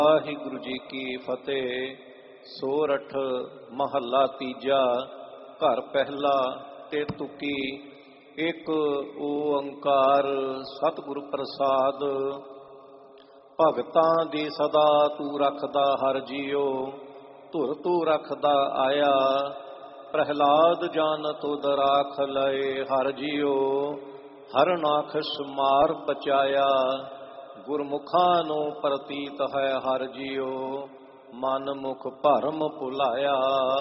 ਵਾਹਿਗੁਰੂ ਜੀ ਕੀ ਫਤਿਹ। ਸੋਰਠ ਮਹੱਲਾ ਤੀਜਾ। ਘਰ ਪਹਿਲਾ ਤੇ ਤੁਕੀ। ਇੱਕ ਓੰਕਾਰ ਸਤਿਗੁਰ ਪ੍ਰਸਾਦ। ਭਗਤਾਂ ਦੀ ਸਦਾ ਤੂੰ ਰੱਖਦਾ ਹਰ ਜੀਓ, ਧੁਰ ਤੂੰ ਰੱਖਦਾ ਆਇਆ। ਪ੍ਰਹਿਲਾਦ ਜਾਨ ਤੁਧ ਰਾਖ ਲਏ ਹਰ ਜੀਓ, ਹਰ ਨਾਖਸ ਮਾਰ ਪਚਾਇਆ। ਗੁਰਮੁਖਾਂ ਨੂੰ ਪ੍ਰਤੀਤ ਹੈ ਹਰ ਜੀਓ, ਮਨ ਮੁਖ ਭਰਮ ਭੁਲਾਇਆ।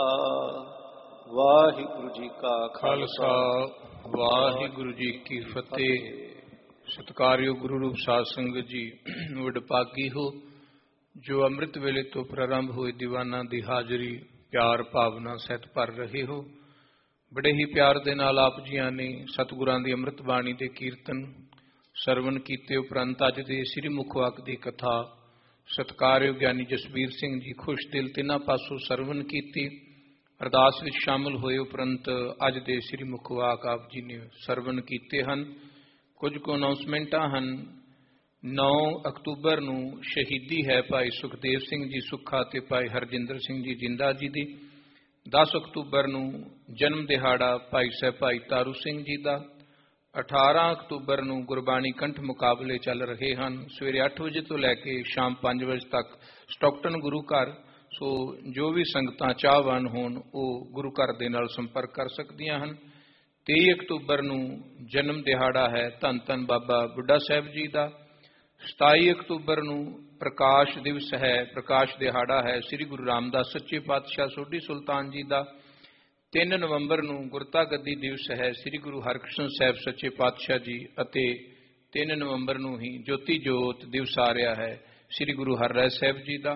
ਵਾਹਿਗੁਰੂ ਜੀ ਕਾ ਖਾਲਸਾ, ਵਾਹਿਗੁਰੂ ਜੀ ਕੀ ਫਤਿਹ। ਸਤਿਕਾਰਯੋਗ ਗੁਰੂ ਰੂਪ ਸਾਧ ਸੰਗਤ ਜੀ, ਵਡਭਾਗੀ ਹੋ ਜੋ ਅੰਮ੍ਰਿਤ ਵੇਲੇ ਤੋਂ ਪ੍ਰਾਰੰਭ ਹੋਏ ਦੀਵਾਨਾਂ ਦੀ ਹਾਜ਼ਰੀ ਪਿਆਰ ਭਾਵਨਾ ਸਹਿਤ ਭਰ ਰਹੇ ਹੋ। ਬੜੇ ਹੀ ਪਿਆਰ ਦੇ ਨਾਲ ਆਪ ਜੀਆਂ ਨੇ ਸਤਿਗੁਰਾਂ ਦੀ ਅੰਮ੍ਰਿਤ ਬਾਣੀ ਦੇ ਕੀਰਤਨ ਸਰਵਣ ਕੀਤੇ ਉਪਰੰਤ ਅੱਜ ਦੇ ਸ੍ਰੀ ਮੁਖਵਾਕ ਦੀ ਕਥਾ ਸਤਿਕਾਰਯੋਗ ਗਿਆਨੀ ਜਸਬੀਰ ਸਿੰਘ ਜੀ ਖੁਸ਼ ਦਿਲ ਤਿੰਨਾਂ ਪਾਸੋਂ ਸਰਵਣ ਕੀਤੀ, ਅਰਦਾਸ ਵਿੱਚ ਸ਼ਾਮਲ ਹੋਏ ਉਪਰੰਤ ਅੱਜ ਦੇ ਸ੍ਰੀ ਮੁਖਵਾਕ ਆਪ ਜੀ ਨੇ ਸਰਵਣ ਕੀਤੇ ਹਨ। ਕੁਝ ਕੁ ਅਨਾਉਂਸਮੈਂਟਾਂ ਹਨ। 9 ਅਕਤੂਬਰ ਨੂੰ ਸ਼ਹੀਦੀ ਹੈ ਭਾਈ ਸੁਖਦੇਵ ਸਿੰਘ ਜੀ ਸੁੱਖਾ ਤੇ ਭਾਈ ਹਰਜਿੰਦਰ ਸਿੰਘ ਜੀ ਜਿੰਦਾ ਜੀ ਦੀ। 10 ਅਕਤੂਬਰ ਨੂੰ ਜਨਮ ਦਿਹਾੜਾ ਭਾਈ ਸਾਹਿਬ ਭਾਈ ਤਾਰੂ ਸਿੰਘ ਜੀ ਦਾ। 18 ਅਕਤੂਬਰ ਨੂੰ ਗੁਰਬਾਣੀ ਕੰਠ ਮੁਕਾਬਲੇ ਚੱਲ ਰਹੇ ਹਨ। ਸਵੇਰੇ 8 ਵਜੇ ਤੋਂ ਲੈ ਕੇ ਸ਼ਾਮ 5 ਵਜੇ ਤੱਕ ਸਟਾਕਟਨ ਗੁਰੂ ਘਰ। ਸੋ ਜੋ ਵੀ ਸੰਗਤਾਂ ਚਾਹਵਾਨ ਹੋਣ ਉਹ ਗੁਰੂ ਘਰ ਦੇ ਨਾਲ ਸੰਪਰਕ ਕਰ ਸਕਦੀਆਂ ਹਨ। 23 ਅਕਤੂਬਰ ਨੂੰ ਜਨਮ ਦਿਹਾੜਾ ਹੈ ਧੰਨ ਧੰਨ ਬਾਬਾ ਬੁੱਢਾ ਸਾਹਿਬ ਜੀ ਦਾ। 27 ਅਕਤੂਬਰ ਨੂੰ ਪ੍ਰਕਾਸ਼ ਦਿਵਸ ਹੈ, ਪ੍ਰਕਾਸ਼ ਦਿਹਾੜਾ ਹੈ ਸ੍ਰੀ ਗੁਰੂ ਰਾਮਦਾਸ ਸੱਚੇ ਪਾਤਸ਼ਾਹ ਸੋਢੀ ਸੁਲਤਾਨ ਜੀ ਦਾ। 3 ਨਵੰਬਰ ਨੂੰ ਗੁਰਤਾ ਗੱਦੀ ਦਿਵਸ ਹੈ ਸ੍ਰੀ ਗੁਰੂ ਹਰਕ੍ਰਿਸ਼ਨ ਸਾਹਿਬ ਸੱਚੇ ਪਾਤਸ਼ਾਹ ਜੀ ਅਤੇ 3 ਨਵੰਬਰ ਨੂੰ ਹੀ ਜੋਤੀ ਜੋਤ ਦਿਵਸ ਆ ਰਿਹਾ ਹੈ ਸ੍ਰੀ ਗੁਰੂ ਹਰਿਰਾਏ ਸਾਹਿਬ ਜੀ ਦਾ।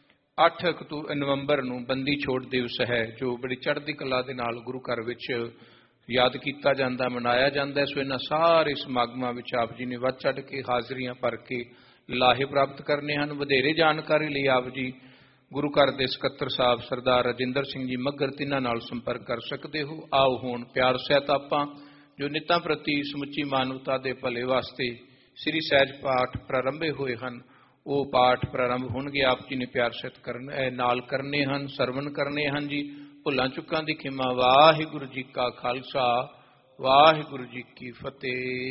8 ਨਵੰਬਰ ਨੂੰ ਬੰਦੀ ਛੋੜ ਦਿਵਸ ਹੈ ਜੋ ਬੜੀ ਚੜ੍ਹਦੀ ਕਲਾ ਦੇ ਨਾਲ ਗੁਰੂ ਘਰ ਵਿੱਚ ਯਾਦ ਕੀਤਾ ਜਾਂਦਾ, ਮਨਾਇਆ ਜਾਂਦਾ। ਸੋ ਇਹਨਾਂ ਸਾਰੇ ਸਮਾਗਮਾਂ ਵਿੱਚ ਆਪ ਜੀ ਨੇ ਵੱਧ ਚੜ੍ਹ ਕੇ ਹਾਜ਼ਰੀਆਂ ਭਰ ਕੇ ਲਾਹੇ ਪ੍ਰਾਪਤ ਕਰਨੇ ਹਨ। ਵਧੇਰੇ ਜਾਣਕਾਰੀ ਲਈ ਆਪ ਜੀ ਗੁਰੂ ਘਰ ਦੇ ਸਕੱਤਰ ਸਾਹਿਬ ਸਰਦਾਰ ਰਜਿੰਦਰ ਸਿੰਘ ਜੀ ਮੱਘਰ ਤਿੰਨਾਂ ਨਾਲ ਸੰਪਰਕ ਕਰ ਸਕਦੇ ਹੋ। ਆਓ ਹੁਣ ਪਿਆਰ ਸਹਿਤ ਆਪਾਂ ਜੋ ਨਿੱਤਾਂ ਪ੍ਰਤੀ ਸਮੁੱਚੀ ਮਾਨਵਤਾ ਦੇ ਭਲੇ ਵਾਸਤੇ ਸ੍ਰੀ ਸਹਿਜ ਪਾਠ ਪ੍ਰਾਰੰਭੇ ਹੋਏ ਹਨ ਉਹ ਪਾਠ ਪ੍ਰਾਰੰਭ ਹੋਣਗੇ। ਆਪ ਜੀ ਨੇ ਪਿਆਰ ਸਹਿਤ ਨਾਲ ਕਰਨੇ ਹਨ, ਸਰਵਣ ਕਰਨੇ ਹਨ ਜੀ। ਭੁੱਲਾਂ ਚੁੱਕਾਂ ਦੀ ਖਿਮਾ। ਵਾਹਿਗੁਰੂ ਜੀ ਕਾ ਖਾਲਸਾ, ਵਾਹਿਗੁਰੂ ਜੀ ਕੀ ਫਤਿਹ।